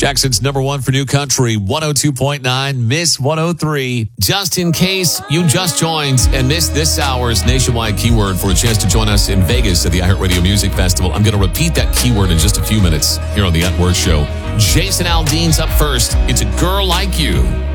Jackson's number one for new country, 102.9, Miss 103. Just in case you just joined and missed this hour's nationwide keyword for a chance to join us in Vegas at the iHeartRadio Music Festival, I'm going to repeat that keyword in just a few minutes here on the At Work Show. Jason Aldean's up first. It's a girl like you.